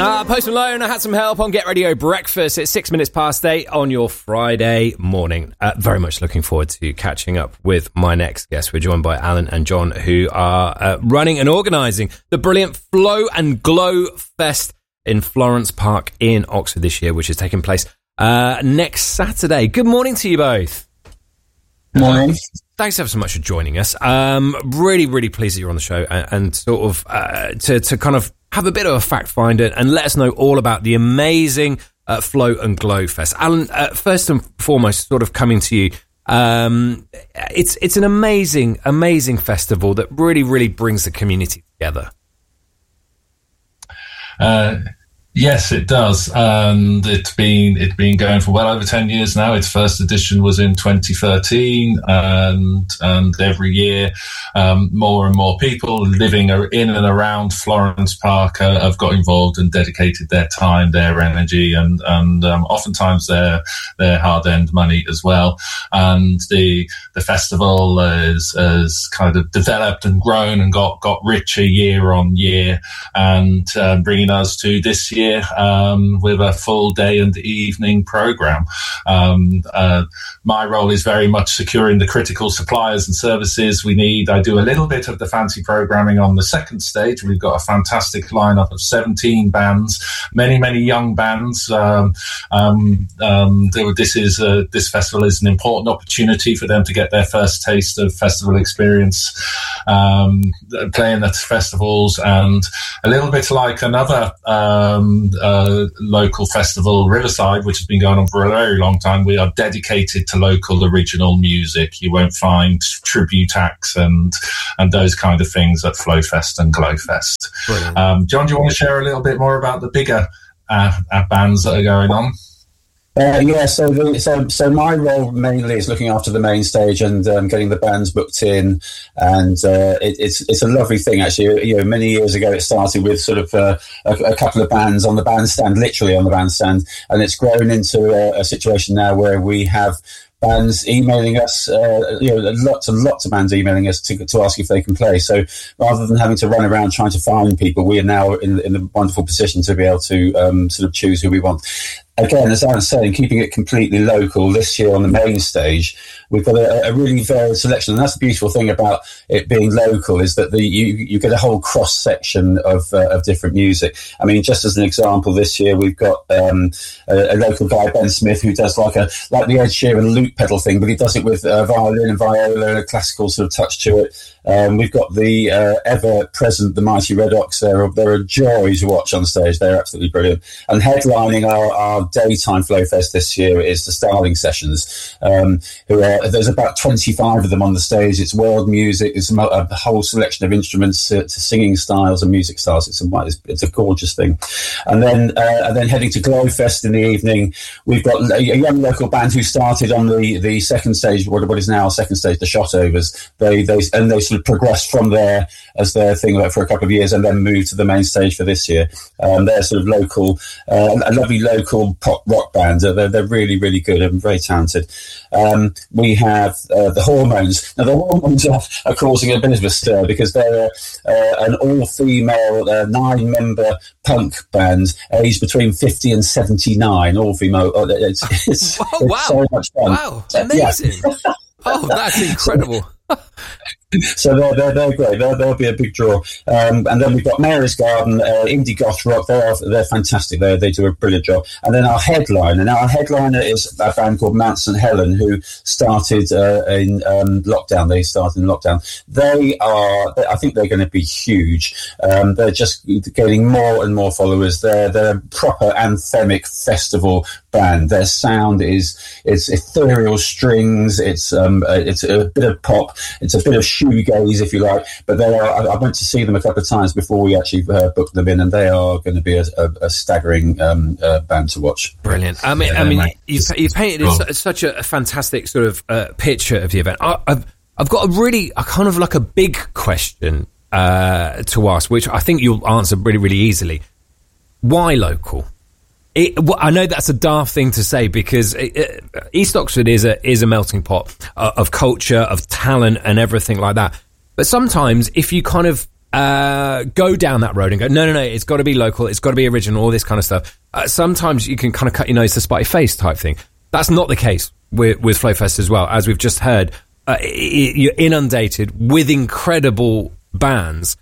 Post Malone, I had some help on Get Radio Breakfast. It's 6 minutes past 8 on your Friday morning. Very much looking forward to catching up with my next guest. We're joined by Alan and John, who are running and organising the brilliant Flow and Glow Fest in Florence Park in Oxford this year, which is taking place next Saturday. Good morning to you both. Morning. Thanks ever so much for joining us. Really, really pleased that you're on the show and sort of to kind of have a bit of a fact find and let us know all about the amazing Flow and Glow Fest. Alan, first and foremost, sort of coming to you, it's an amazing festival that really, really brings the community together. Yes, it does, and it's been going for well over 10 years now. Its first edition was in 2013, and every year more and more people living in and around Florence Park have got involved and dedicated their time, their energy, and oftentimes their hard-earned money as well. And the festival has kind of developed and grown and got richer year on year, and bringing us to this year with a full day and evening program. My role is very much securing the critical suppliers and services we need. I do a little bit of the fancy programming on the second stage. We've got a fantastic lineup of 17 bands, many young bands. This festival is an important opportunity for them to get their first taste of festival experience, playing at festivals, and a little bit like another local festival, Riverside, which has been going on for a very long time. We are dedicated to local original music. You won't find tribute acts and those kind of things at Flowfest and Glowfest. John, do you want to share a little bit more about the bigger bands that are going on? So my role mainly is looking after the main stage and getting the bands booked in, and it's a lovely thing actually. You know, many years ago it started with sort of a couple of bands on the bandstand, literally on the bandstand, and it's grown into a situation now where we have bands emailing us, lots and lots of bands emailing us to ask if they can play. So rather than having to run around trying to find people, we are now in the wonderful position to be able to sort of choose who we want. Again, as I was saying, keeping it completely local this year on the main stage, we've got a really varied selection. And that's the beautiful thing about it being local, is that you get a whole cross-section of different music. I mean, just as an example, this year we've got a local guy, Ben Smith, who does like the Ed Sheeran loop pedal thing, but he does it with violin and viola and a classical sort of touch to it. We've got the ever-present The Mighty Red Ox. They're a joy to watch on stage. They're absolutely brilliant. And headlining our daytime Flowfest this year is the Starling Sessions, there's about 25 of them on the stage. It's world music. It's a whole selection of instruments to singing styles and music styles. It's a gorgeous thing. And then heading to Glowfest in the evening, we've got a young local band who started on the second stage, what is now second stage, the Shotovers. They sort of progressed from there as their thing for a couple of years, and then moved to the main stage for this year. They're sort of local, a lovely local pop rock band. They're really, really good and very talented. We have the Hormones. Now, the Hormones are causing a bit of a stir because they're an all-female 9-member punk band aged between 50 and 79, all-female. It's so much fun. Wow, amazing. Yeah. Oh, that's incredible. So they're great. They'll be a big draw. And then we've got Mary's Garden, indie goth rock. They're fantastic. They do a brilliant job. And then our headliner. Now, our headliner is a band called Mount St. Helen, who started in lockdown. They started in lockdown. I think they're going to be huge. They're just getting more and more followers. They're a proper anthemic festival band. Their sound it's ethereal strings. It's a bit of pop. It's a bit of shoegaze, if you like. But I went to see them a couple of times before we actually booked them in, and they are going to be a staggering band to watch. Brilliant. I mean, you painted such a fantastic sort of picture of the event. I've got a kind of like a big question to ask, which I think you'll answer really, really easily. Why local? I know that's a daft thing to say because East Oxford is a melting pot of culture, of talent and everything like that. But sometimes if you kind of go down that road and go, no, it's got to be local, it's got to be original, all this kind of stuff. Sometimes you can kind of cut your nose to spite your face type thing. That's not the case with Flowfest as well. As we've just heard, you're inundated with incredible bands.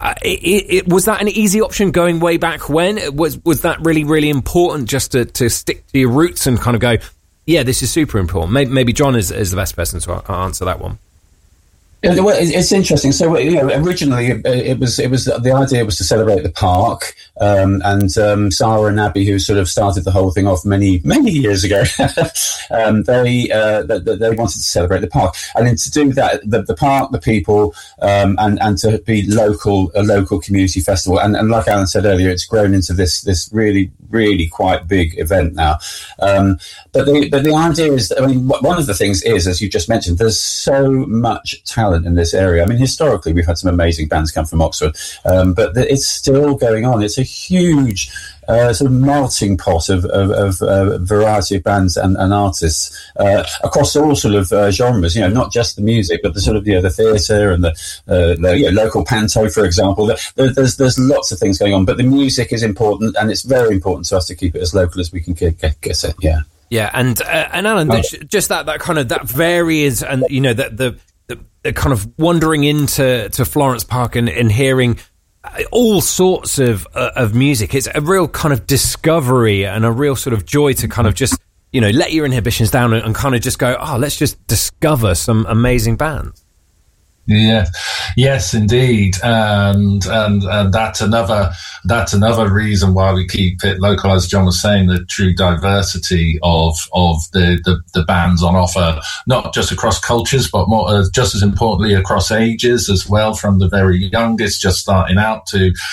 Was that an easy option going way back when? Was that really, really important just to stick to your roots and kind of go, yeah, this is super important? Maybe John is the best person to answer that one. Yeah, well, it's interesting. So, originally it was the idea was to celebrate the park, and Sarah and Abby, who sort of started the whole thing off many years ago, they wanted to celebrate the park, and then to do that, the park, the people, and to be a local community festival, and like Alan said earlier, it's grown into this really, really quite big event now. But the idea is, I mean, one of the things is, as you just mentioned, there's so much talent in this area. I mean, historically, we've had some amazing bands come from Oxford, but it's still going on. It's a huge sort of melting pot of variety of bands and artists across all sort of genres. Not just the music, but the sort of the theatre and the local panto, for example. There's lots of things going on, but the music is important, and it's very important to us to keep it as local as we can get it. Yeah. Yeah, and Alan, just that kind of that varies, and the kind of wandering into Florence Park and hearing all sorts of music. It's a real kind of discovery and a real sort of joy to kind of just let your inhibitions down and kind of just go, let's just discover some amazing bands. Yeah, yes, indeed, and that's another reason why we keep it local. As John was saying, the true diversity of the bands on offer, not just across cultures, but more just as importantly across ages as well, from the very youngest just starting out to